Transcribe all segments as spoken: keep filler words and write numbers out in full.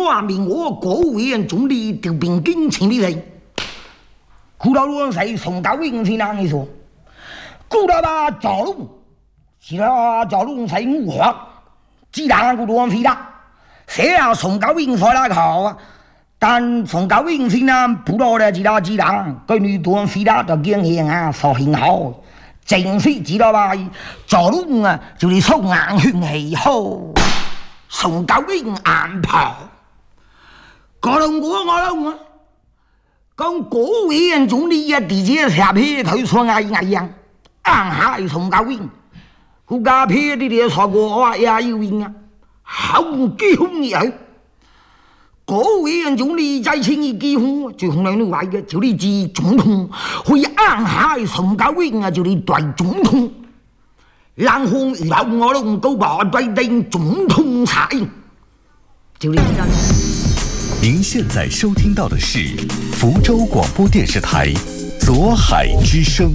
我明我国务院总理调兵京请的人，古老罗谁宋高英是哪一说？古老把赵龙，其他赵龙谁五花，几大古罗飞的，谁啊宋高英说那好啊？但宋高英是呢不到的几大几大，个女多飞的都经验啊说很好。正是知道吧？赵龙啊，就是宋安兄气候，宋高英安排。嗰龍我我龍啊，講嗰位人總理啊，地姐下撇佢說嗌嗌樣，硬係宋高英，佢家撇啲啲錯過我也要贏啊，好幾紅嘢。嗰位人總理在前一幾紅，最紅兩位嘅就你知總統，佢硬係宋高英啊，就你對總統，然後遇到我龍高把對定總統才，就你知道。 您现在收听到的是福州广播电视台左海之声。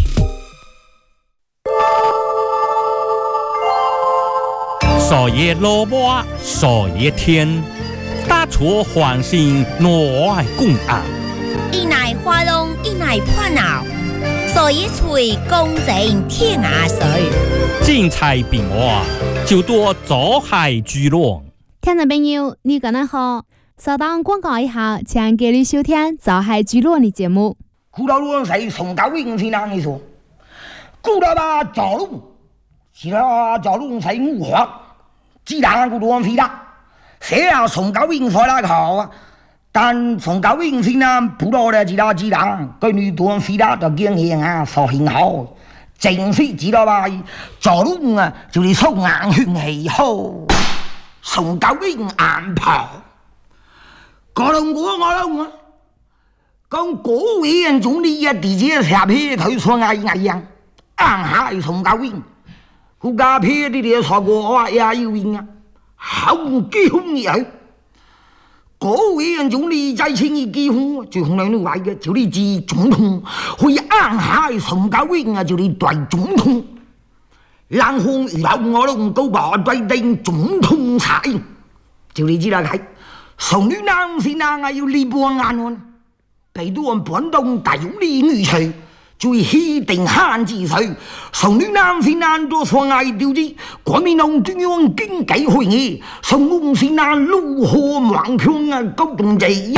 少爷萝卜少爷天，大厨欢心挪爱共啊， 一奶花龙一奶破脑，少爷吹公正天涯水， 精彩变化就多左海聚落。 听众朋友，你刚才好。稍等广告一下，请给你收听早海聚落的节目。 古老罗谁宋高英是哪一说？古老把赵龙，其他赵龙谁五花，几大古罗飞的，谁啊宋高英说那好啊？但宋高英是呢不到的几大几大，个女多飞的都经验啊说很好。正是知道吧？赵龙啊，就是宋安兄气候，宋高英安排。嗰龍我我龍啊，講嗰位人總理啊，地姐下撇佢說嗌嗌樣，硬係宋高英，佢家撇啲啲錯過我也要贏啊，好幾紅嘢。嗰位人總理在前一幾紅，最紅兩位嘅就你知總統，佢硬係宋高英啊，就你對總統，然後遇到我龍高把對定總統才，就你知啦係。宋女郎是那个要立波安安，被多人搬动大有利女婿，最喜定汉之水。宋女郎是那多所爱丢之，国民党中央经济会议，宋公是那如何顽强啊高动机。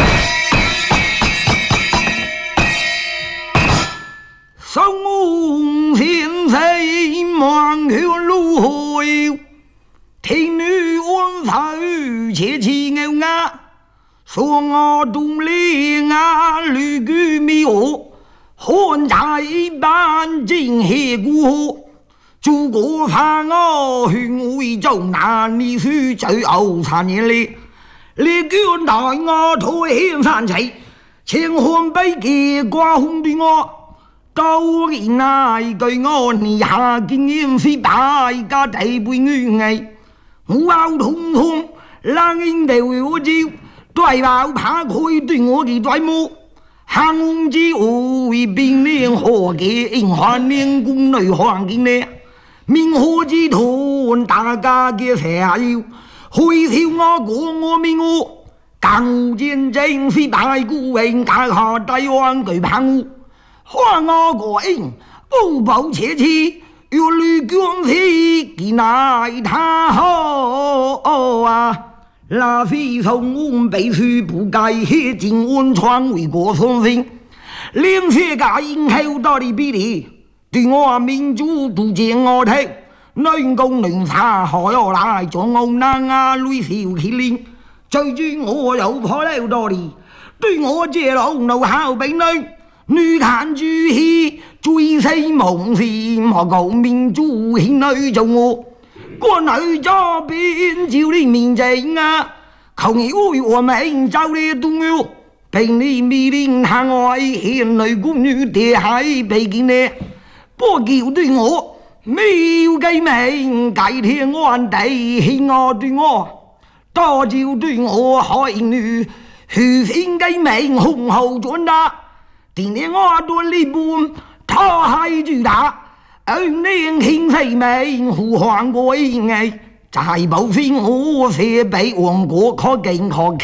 宋公先生顽强如何？天女安守切切牛牙，说我东岭啊绿居迷我，汉在半境黑古，诸国犯我劝为州难你须最后三年里，你叫大我推险三齐，千汉悲结挂红对我。高人爱对我你下经验是大家地背女爱。我拗通通，冷人地為我招，對爆怕佢對我嘅對目，行紅之會變靚何嘅，還靚宮女環境呢？明河之團大家嘅社要，會笑我過我命我，更戰爭是大孤榮，家下大灣巨棒，看我個人不保切切。有绿光是给奈他好啊！那非从我被去不该黑进温床为国送行，两世界因后到底比例，对我民主都见我睇，女工女茶害我来做我男啊女小起灵，最终我又破了多哩，对我这老奴好比女。女看住戲，最死夢是何cầu民主獻女做我，個女左邊照你面正啊，求你為我們走你東腰，俾你米令行外獻女公女地喺北京呢，不叫對我沒有計命，計天安地獻我對我，多照對我海女，虛天計命紅後轉達。今年我斷呢半，他係住打，二年輕世命互換過藝，在保鮮我寫俾王國可敬可